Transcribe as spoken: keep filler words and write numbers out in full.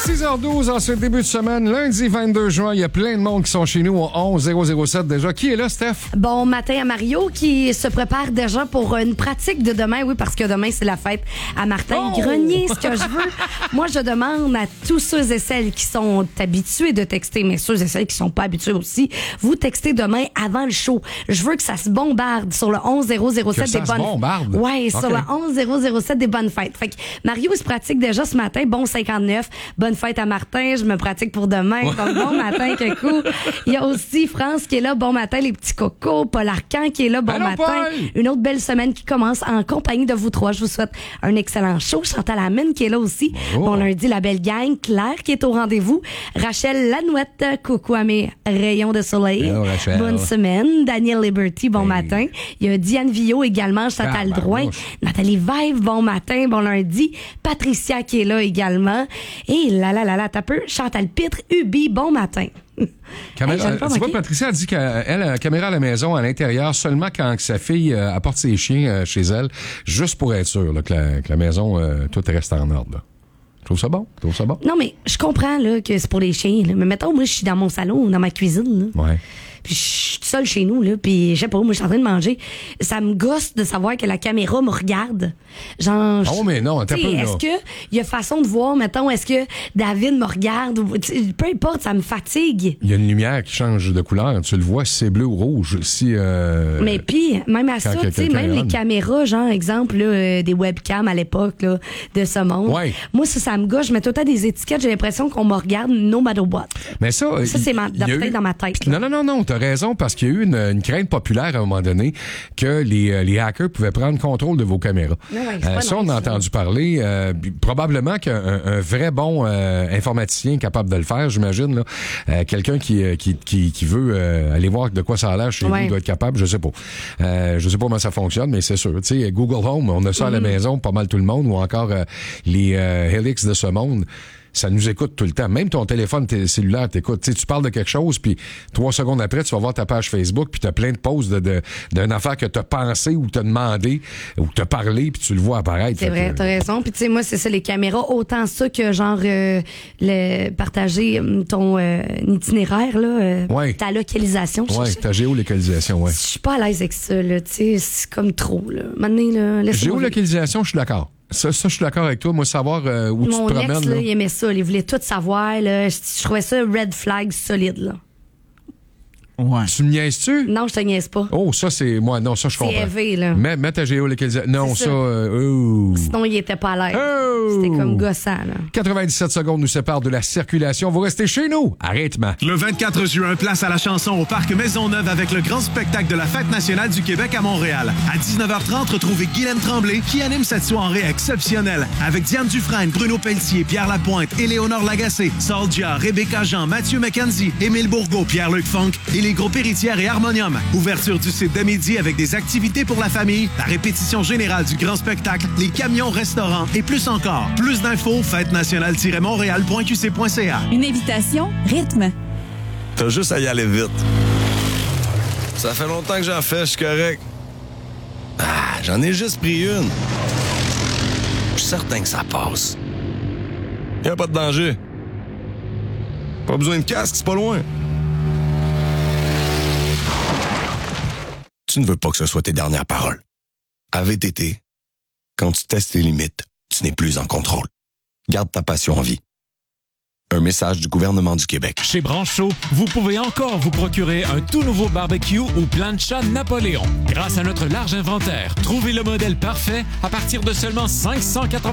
six heures douze en ce début de semaine, lundi vingt-deux juin. Il y a plein de monde qui sont chez nous au onze zéro zéro sept déjà. Qui est là, Steph? Bon matin à Mario qui se prépare déjà pour une pratique de demain. Oui, parce que demain, c'est la fête à Martin Oh! Grenier, ce que je veux. Moi, je demande à tous ceux et celles qui sont habitués de texter, mais ceux et celles qui sont pas habitués aussi, vous textez demain avant le show. Je veux que ça se bombarde sur le onze zéro zéro sept Que des ça se bonnes bombarde? Ouais, OK. sur le onze zéro zéro sept des bonnes fêtes. Fait que Mario se pratique déjà ce matin. Bon cinquante-neuf. Bonne fête à Martin. Je me pratique pour demain. Donc, bon matin, Kekou. Il y a aussi France qui est là. Bon matin, les petits cocos. Paul Arcan qui est là. Bon Allô, matin. Paul! Une autre belle semaine qui commence en compagnie de vous trois. Je vous souhaite un excellent show. Chantal Amine qui est là aussi. Bonjour. Bon lundi, la belle gang. Claire qui est au rendez-vous. Rachel Lanouette. Coucou à mes rayons de soleil. Hello, Rachel. Bonne semaine. Daniel Liberty. Bon Hey. matin. Il y a Diane Villot également. Chantal Ah, Drouin. barnouche. Nathalie Vive. Bon matin. Bon lundi. Patricia qui est là également. Et là, là, là, là, t'as peu. Chantal Pitre. Ubi. Bon matin. Caméra, Hey, j'avais pas tu vois, manqué. Patricia a dit qu'elle a la caméra à la maison, à l'intérieur, seulement quand que sa fille euh, apporte ses chiens euh, chez elle, juste pour être sûr là, que, la, que la maison, euh, tout reste en ordre. Là. Je trouve ça bon. Je trouve ça bon. Non, mais je comprends là, que c'est pour les chiens. Là. Mais mettons, moi, je suis dans mon salon, dans ma cuisine. Là. Ouais. Puis je suis toute seule chez nous, là. Puis je sais pas, moi, je suis en train de manger. Ça me gosse de savoir que la caméra me regarde. Genre. Oh, mais non, attends tu sais, un peu, là. Est-ce que il y a façon de voir, mettons, est-ce que David me regarde? Ou, tu sais, peu importe, ça me fatigue. Il y a une lumière qui change de couleur. Tu le vois si c'est bleu ou rouge. Si, euh, Mais puis, même à ça, quand tu sais, quelqu'un même est les on. caméras, genre, exemple, là, euh, des webcams à l'époque, là, de ce monde. Ouais. Moi, ça, ça me gâche. Je mets tout le temps des étiquettes, j'ai l'impression qu'on me regarde no matter what. Mais ça, Ça, il- c'est ma- il y a peut-être eu- dans ma tête, Non, non, non, non, t'as raison, parce qu'il y a eu une, une crainte populaire à un moment donné que les, euh, les hackers pouvaient prendre contrôle de vos caméras. Ouais, ouais, c'est Euh, pas ça, on nice, a ça. entendu parler. euh, puis probablement qu'un un, un vrai bon euh, informaticien capable de le faire, j'imagine, là, euh, quelqu'un qui, euh, qui, qui, qui veut euh, aller voir de quoi ça a l'air chez Ouais. vous doit être capable, je sais pas. Euh, je sais pas comment ça fonctionne, mais c'est sûr. Tu sais, Google Home, on a ça à Mm-hmm. la maison, pas mal tout le monde, ou encore euh, les euh, Helix de ce monde. Ça nous écoute tout le temps. Même ton téléphone t- cellulaire t'écoute. Tu sais, tu parles de quelque chose, puis trois secondes après, tu vas voir ta page Facebook, puis t'as plein de posts de, de, d'une affaire que t'as pensé ou t'as demandé ou t'as parlé, puis tu le vois apparaître. C'est Fait vrai, que- t'as raison. Puis tu sais, moi, c'est ça, les caméras, autant ça que genre euh, le partager hum, ton euh, itinéraire, là, euh, Ouais. ta localisation. Je- Ouais, je- ta géolocalisation, ouais. Je suis pas à l'aise avec ça, là. Tu sais, c'est comme trop, là. Maintenant, là, laisse-moi vivre. Géolocalisation, je suis d'accord. Ça, ça, je suis d'accord avec toi. Moi, savoir euh, où Mon tu te ex, promènes. là, là. il aimait ça. Il voulait tout savoir, là. Je, je trouvais ça red flag solide, là. Ouais. Tu me niaises-tu? Non, je te niaise pas. Oh, ça, c'est. Moi, non, ça, je C'est comprends. élevé, là. Mets, mets ta géolocalisation. Non, C'est ça. ça. euh, oh. Sinon, il était pas à l'aise. Oh! C'était comme gossant, là. quatre-vingt-dix-sept secondes nous séparent de la circulation. Vous restez chez nous. Arrêtement. Le vingt-quatre juin, place à la chanson au Parc Maisonneuve avec le grand spectacle de la Fête nationale du Québec à Montréal. À dix-neuf heures trente, retrouvez Guylaine Tremblay qui anime cette soirée exceptionnelle avec Diane Dufresne, Bruno Pelletier, Pierre Lapointe, Éléonore Lagacé, Soldia, Rebecca Jean, Mathieu McKenzie, Émile Bourgault, Pierre-Luc Funk et les groupes Héritières et Harmonium. Ouverture du site de midi avec des activités pour la famille, la répétition générale du grand spectacle, les camions restaurants et plus encore. Plus d'infos, fête nationale montréal point q c point c a. Une invitation rythme. T'as juste à y aller vite. Ça fait longtemps que j'en fais, je suis correct. Ah, j'en ai juste pris une. Je suis certain que ça passe. Y a pas de danger. Pas besoin de casque, c'est pas loin. Tu ne veux pas que ce soit tes dernières paroles. À V T T, quand tu testes tes limites, tu n'es plus en contrôle. Garde ta passion en vie. Un message du gouvernement du Québec. Chez Branchaud, vous pouvez encore vous procurer un tout nouveau barbecue ou plancha Napoléon. Grâce à notre large inventaire, trouvez le modèle parfait à partir de seulement cinq cent quatre-vingts.